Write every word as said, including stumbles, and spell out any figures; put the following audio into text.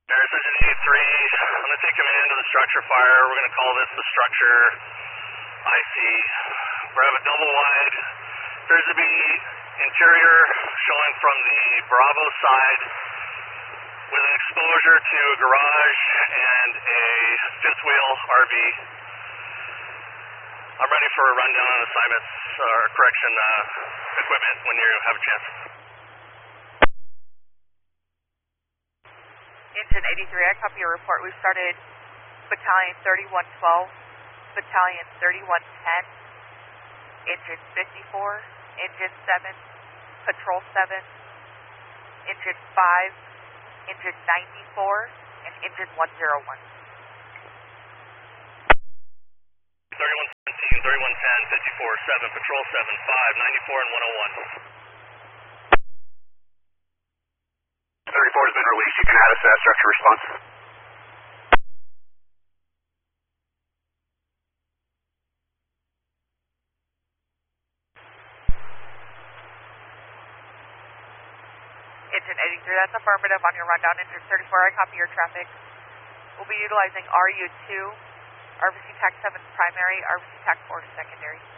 There's Engine eighty-three. I'm going to take command of the structure fire. We're going to call this the structure I C. We have a double wide. There's to be interior showing from the Bravo side with an exposure to a garage and a fifth wheel R V. I'm ready for a rundown on assignments or correction uh, equipment when you have a chance. Engine eighty-three, I copy your report. We've started Battalion thirty-one twelve, Battalion thirty-one ten, Engine fifty-four, Engine seven, Patrol seven, Engine five, Engine ninety-four, and Engine one oh one. thirty-one seventeen, thirty-one ten, fifty-four, seven, Patrol seven, five, ninety-four, and one oh one. thirty-four has been released. You can add us to that structure response. Engine eighty-three, that's affirmative on your rundown. Engine thirty-four, I copy your traffic. We'll be utilizing R U two, R V C TAC seven primary, R V C TAC four secondary.